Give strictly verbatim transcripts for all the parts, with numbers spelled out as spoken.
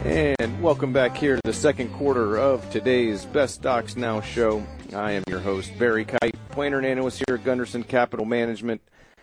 And welcome back here to the second quarter of today's Best Stocks Now show. I am your host, Barry Kite. Planner and analyst here at Gunderson Capital Management.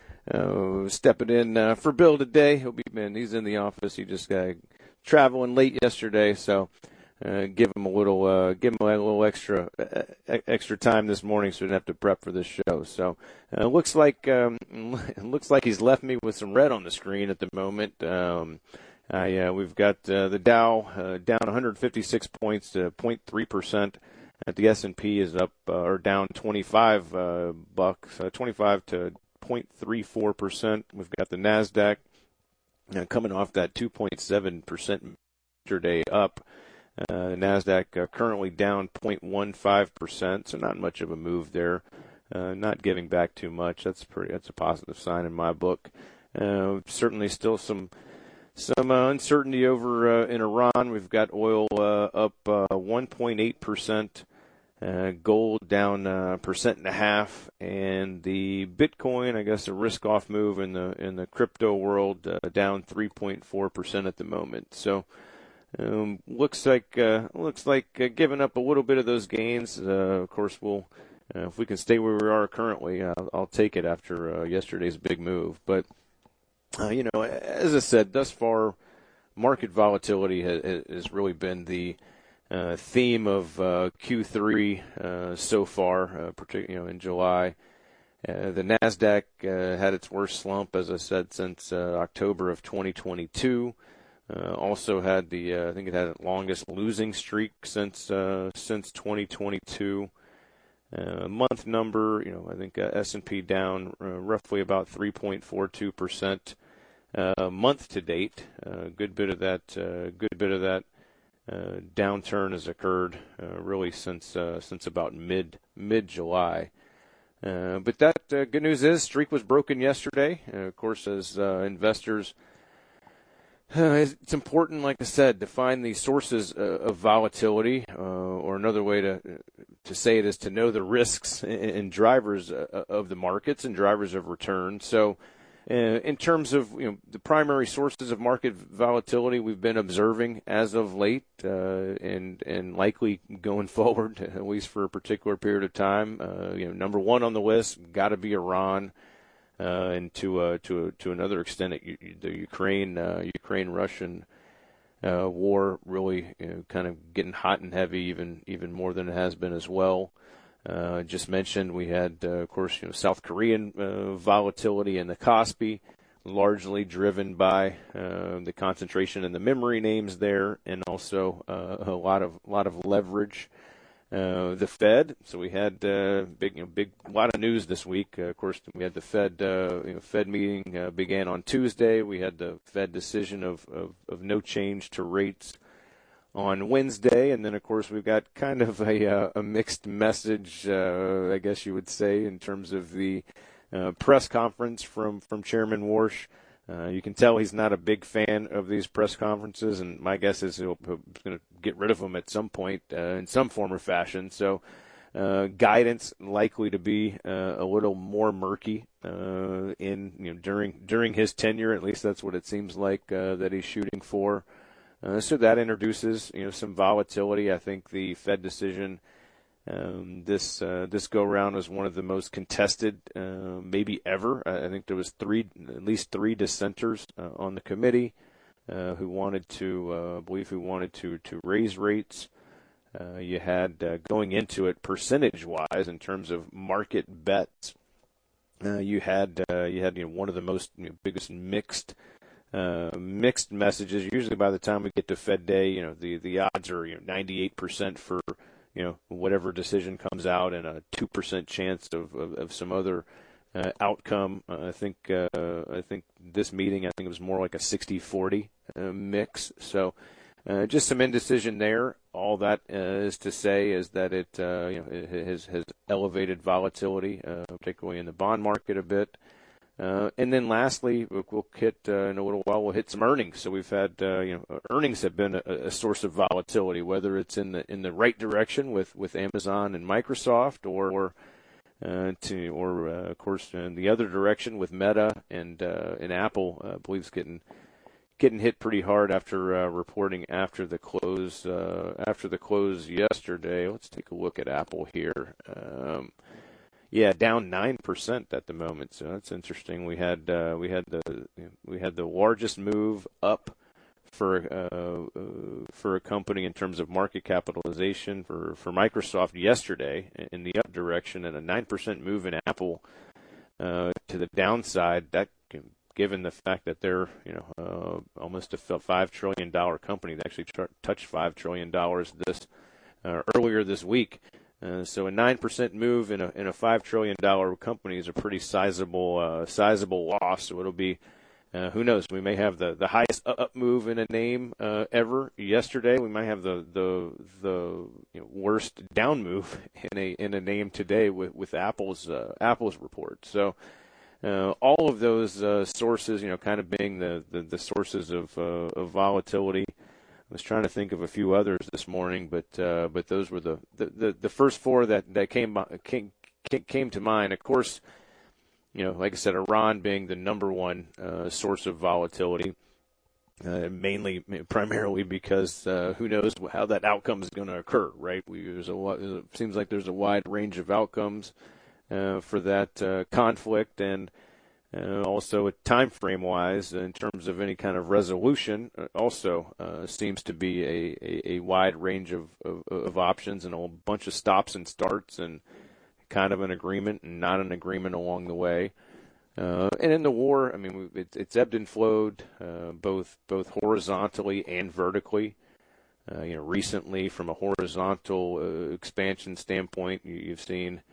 Uh, stepping in uh, for Bill today. He'll be man, he's in the office. He just got traveling late yesterday, so uh, give him a little, uh, give him a little extra, uh, extra time this morning, so he didn't have to prep for this show. So uh, looks like, um, it looks like he's left me with some red on the screen at the moment. Um, Uh, yeah, we've got uh, the Dow uh, down one hundred fifty-six points to zero point three percent. At the S and P is up uh, or down twenty-five uh, bucks, uh, twenty-five to zero point three four percent. We've got the Nasdaq uh, coming off that two point seven percent day up. Uh, the Nasdaq uh, currently down zero point one five percent, so not much of a move there. Uh, not giving back too much. That's pretty. That's a positive sign in my book. Uh, certainly, still some. Some uh, uncertainty over uh, in Iran. We've got oil uh, up uh, one point eight percent, uh, gold down a uh, percent and a half, and the Bitcoin, I guess, a risk-off move in the in the crypto world, uh, down three point four percent at the moment. So, um, looks like uh, looks like uh, giving up a little bit of those gains. Uh, of course, we'll uh, if we can stay where we are currently, uh, I'll take it after uh, yesterday's big move, but. Uh, you know, as I said, thus far, market volatility has, has really been the uh, theme of uh, Q three uh, so far, uh, particularly you know, in July. Uh, the Nasdaq uh, had its worst slump, as I said, since uh, October of twenty twenty-two. Uh, also had the, uh, I think it had its longest losing streak since uh, since twenty twenty-two. Uh, month number, you know, I think uh, S and P down uh, roughly about three point four two percent uh, month to date. A uh, good bit of that, uh, good bit of that uh, downturn has occurred uh, really since uh, since about mid mid July. Uh, but that uh, good news is streak was broken yesterday. Uh, of course, as uh, investors. Uh, it's important, like I said, to find the sources uh, of volatility, uh, or another way to to say it is to know the risks and, and drivers uh, of the markets and drivers of return. So, uh, in terms of you know the primary sources of market volatility we've been observing as of late, uh, and and likely going forward, at least for a particular period of time, uh, you know, number one on the list got to be Iran. Uh, and to uh, to uh, to another extent, it, the Ukraine uh, Ukraine Russian uh, war really you know, kind of getting hot and heavy, even even more than it has been as well. Uh, just mentioned we had, uh, of course, you know South Korean uh, volatility in the Kospi, largely driven by uh, the concentration in the memory names there, and also uh, a lot of lot of leverage. Uh, the Fed. So we had uh, big, you know, big, lot of news this week. Uh, of course, we had the Fed, uh, you know, Fed meeting uh, began on Tuesday. We had the Fed decision of, of, of no change to rates on Wednesday, and then of course we've got kind of a, uh, a mixed message, uh, I guess you would say, in terms of the uh, press conference from from Chairman Warsh. Uh, you can tell he's not a big fan of these press conferences, and my guess is he'll, he's going to get rid of them at some point uh, in some form or fashion. So uh, guidance likely to be uh, a little more murky uh, in you know during during his tenure. At least that's what it seems like uh, that he's shooting for. Uh, so that introduces you know some volatility. I think the Fed decision. Um, this uh, this go round was one of the most contested, uh, maybe ever. I think there was three, at least three dissenters uh, on the committee uh, who wanted to, uh, I believe, who wanted to to raise rates. Uh, you had uh, going into it percentage-wise in terms of market bets. Uh, you had uh, you had you know one of the most you know, biggest mixed. Uh, mixed messages. Usually, by the time we get to Fed Day, you know the the odds are you know ninety-eight percent for. You know, whatever decision comes out, and a two percent chance of, of, of some other uh, outcome. Uh, I think uh, I think this meeting, I think it was more like a sixty forty uh, mix. So uh, just some indecision there. All that uh, is to say is that it, uh, you know, it has, has elevated volatility, uh, particularly in the bond market a bit. Uh, and then lastly, we'll, we'll hit uh, in a little while. We'll hit some earnings. So we've had, uh, you know, earnings have been a, a source of volatility, whether it's in the in the right direction with, with Amazon and Microsoft, or, or uh, to, or uh, of course in the other direction with Meta and uh, and Apple. Uh, I believe is getting getting hit pretty hard after uh, reporting after the close uh, after the close yesterday. Let's take a look at Apple here. Um, yeah, down nine percent at the moment, so that's interesting. We had uh, we had the we had the largest move up for uh, uh, for a company in terms of market capitalization for, for Microsoft yesterday in the up direction, and a nine percent move in Apple uh, to the downside. That, given the fact that they're you know uh, almost a five trillion dollars company, they actually t- touched five trillion dollars this uh, earlier this week. Uh, so a nine percent move in a in a five trillion dollars company is a pretty sizable uh, sizable loss. So it'll be Uh, who knows? We may have the, the highest up move in a name uh, ever. Yesterday, we might have the the the you know, worst down move in a in a name today with with Apple's uh, Apple's report. So uh, all of those uh, sources, you know, kind of being the, the, the sources of uh, of volatility. I was trying to think of a few others this morning, but uh, but those were the, the, the, the first four that that came came came to mind. Of course. You know, like I said, Iran being the number one uh, source of volatility, uh, mainly, primarily because uh, who knows how that outcome is going to occur, right? We, there's a it seems like there's a wide range of outcomes uh, for that uh, conflict, and uh, also time frame wise, in terms of any kind of resolution, also uh, seems to be a, a, a wide range of, of, of options and a whole bunch of stops and starts and kind of an agreement and not an agreement along the way. Uh, and in the war, I mean, it, it's ebbed and flowed uh, both both horizontally and vertically. Uh, you know, recently, from a horizontal uh, expansion standpoint, you, you've seen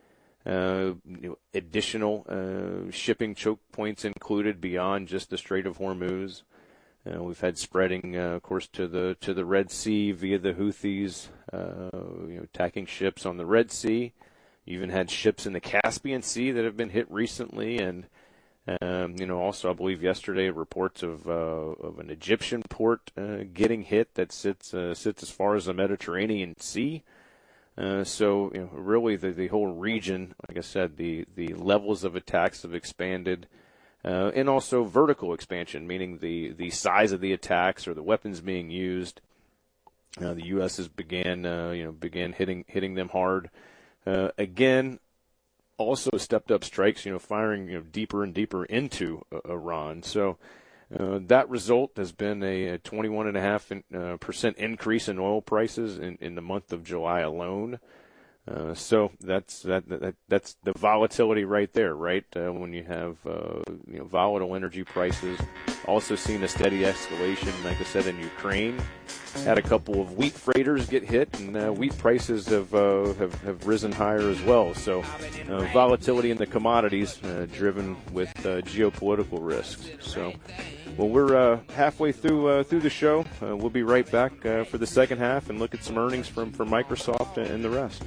uh, you know, additional uh, shipping choke points included beyond just the Strait of Hormuz. Uh, we've had spreading, uh, of course, to the to the Red Sea via the Houthis, uh, you know, attacking ships on the Red Sea. You even had ships in the Caspian Sea that have been hit recently, and um, you know, also I believe yesterday reports of uh, of an Egyptian port uh, getting hit that sits uh, sits as far as the Mediterranean Sea. Uh, so you know, really, the, the whole region, like I said, the the levels of attacks have expanded, uh, and also vertical expansion, meaning the the size of the attacks or the weapons being used. Uh, the U S has began uh, you know began hitting hitting them hard. Uh, again, also stepped up strikes, you know, firing, you know, deeper and deeper into uh, Iran. So uh, that result has been a, a twenty-one point five percent increase in oil prices in, in the month of July alone. Uh, so that's that, that that's the volatility right there, right? Uh, when you have uh, you know volatile energy prices, also seen a steady escalation, like I said, in Ukraine. Had a couple of wheat freighters get hit, and uh, wheat prices have, uh, have have risen higher as well. So uh, volatility in the commodities, uh, driven with uh, geopolitical risks. So, well, we're uh, halfway through uh, through the show. Uh, we'll be right back uh, for the second half and look at some earnings from, from Microsoft and the rest.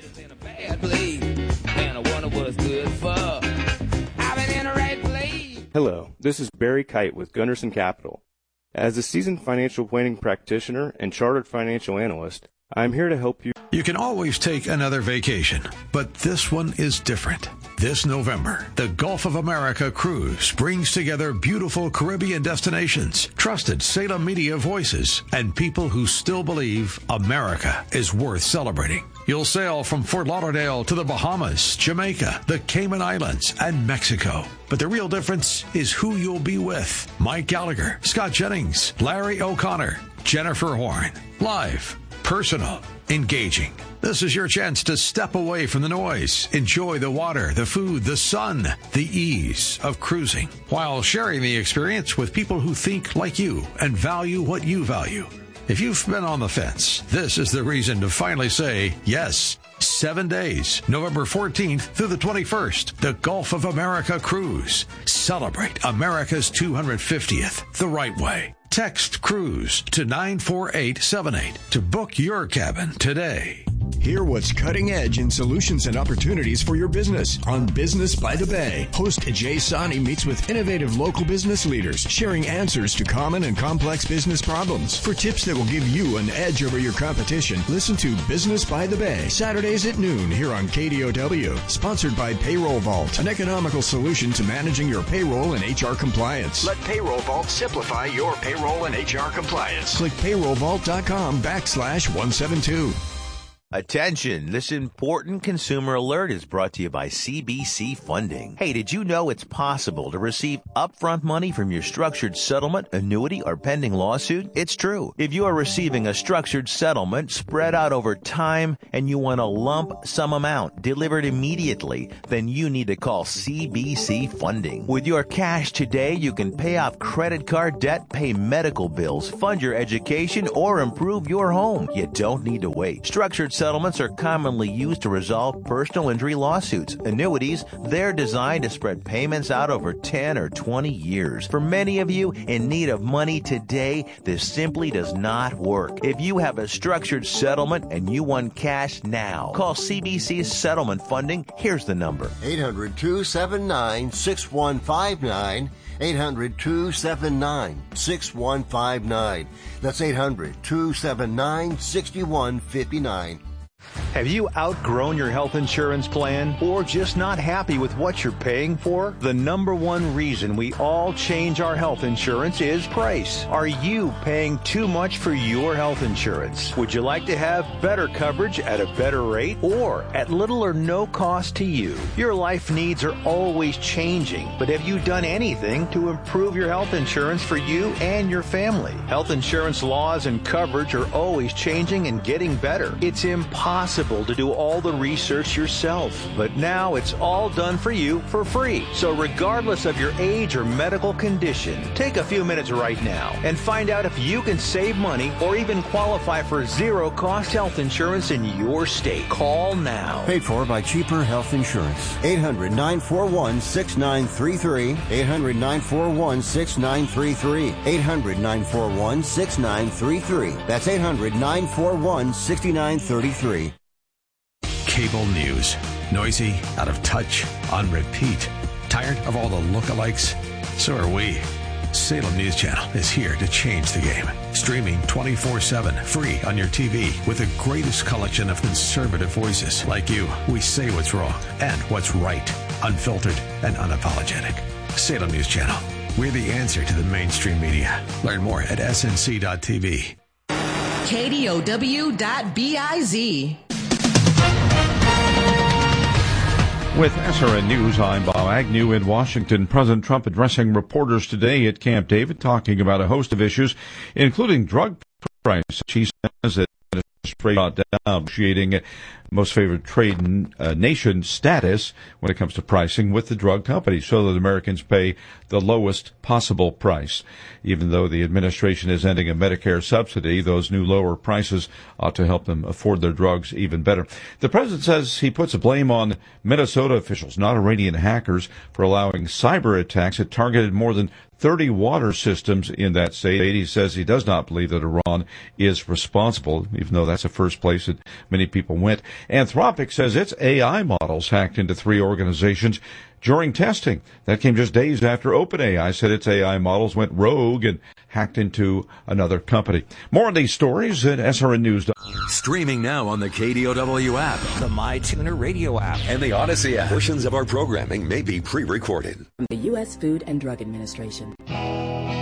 Hello, this is Barry Kite with Gunderson Capital. As a seasoned financial planning practitioner and chartered financial analyst, I'm here to help you. You can always take another vacation, but this one is different. This November, the Gulf of America cruise brings together beautiful Caribbean destinations, trusted Salem media voices, and people who still believe America is worth celebrating. You'll sail from Fort Lauderdale to the Bahamas, Jamaica, the Cayman Islands, and Mexico. But the real difference is who you'll be with. Mike Gallagher, Scott Jennings, Larry O'Connor, Jennifer Horn. Live, personal, engaging. This is your chance to step away from the noise, enjoy the water, the food, the sun, the ease of cruising, while sharing the experience with people who think like you and value what you value. If you've been on the fence, this is the reason to finally say yes. Seven days, November fourteenth through the twenty-first, the Gulf of America Cruise. Celebrate America's two hundred fiftieth the right way. Text CRUISE to nine four eight seven eight to book your cabin today. Hear what's cutting edge in solutions and opportunities for your business on Business by the Bay. Host Jay Sani meets with innovative local business leaders, sharing answers to common and complex business problems. For tips that will give you an edge over your competition, listen to Business by the Bay, Saturdays at noon here on K D O W. Sponsored by Payroll Vault, an economical solution to managing your payroll and H R compliance. Let Payroll Vault simplify your payroll and H R compliance. Click payrollvault.com backslash 172. Attention, this important consumer alert is brought to you by C B C Funding. Hey, did you know it's possible to receive upfront money from your structured settlement, annuity, or pending lawsuit? It's true. If you are receiving a structured settlement spread out over time and you want a lump sum amount delivered immediately, then you need to call C B C Funding. With your cash today, you can pay off credit card debt, pay medical bills, fund your education, or improve your home. You don't need to wait. Structured settlements are commonly used to resolve personal injury lawsuits. Annuities, they're designed to spread payments out over ten or twenty years. For many of you in need of money today, this simply does not work. If you have a structured settlement and you want cash now, call C B C Settlement Funding. Here's the number. eight hundred, two seven nine, six one five nine. eight hundred, two seven nine, six one five nine. That's eight hundred, two seven nine, six one five nine. Have you outgrown your health insurance plan or just not happy with what you're paying for? The number one reason we all change our health insurance is price. Are you paying too much for your health insurance? Would you like to have better coverage at a better rate or at little or no cost to you? Your life needs are always changing, but have you done anything to improve your health insurance for you and your family? Health insurance laws and coverage are always changing and getting better. It's impossible Possible to do all the research yourself, but now it's all done for you for free. So regardless of your age or medical condition, take a few minutes right now and find out if you can save money or even qualify for zero cost health insurance in your state. Call now. Paid for by Cheaper Health Insurance. eight hundred, nine four one, six nine three three. eight hundred, nine four one, six nine three three. eight hundred, nine four one, six nine three three. That's eight hundred, nine four one, six nine three three. Cable news. Noisy, out of touch, on repeat. Tired of all the lookalikes? So are we. Salem News Channel is here to change the game. Streaming twenty-four seven, free on your T V, with the greatest collection of conservative voices like you. We say what's wrong and what's right, unfiltered and unapologetic. Salem News Channel. We're the answer to the mainstream media. Learn more at S N C dot T V. K D O W dot B I Z. With S R N News, I'm Bob Agnew in Washington. President Trump addressing reporters today at Camp David, talking about a host of issues, including drug prices. He says that straight out down, negotiating most favored trade uh, nation status when it comes to pricing with the drug companies so that Americans pay the lowest possible price. Even though the administration is ending a Medicare subsidy, those new lower prices ought to help them afford their drugs even better. The president says he puts the blame on Minnesota officials, not Iranian hackers, for allowing cyber attacks that targeted more than thirty water systems in that state. He says he does not believe that Iran is responsible, even though that's the first place that many people went. Anthropic says its A I models hacked into three organizations during testing. That came just days after OpenAI said its A I models went rogue and hacked into another company. More on these stories at S R N News. Streaming now on the K D O W app, the MyTuner radio app, and the Odyssey app. Portions of our programming may be pre-recorded. From the U S Food and Drug Administration.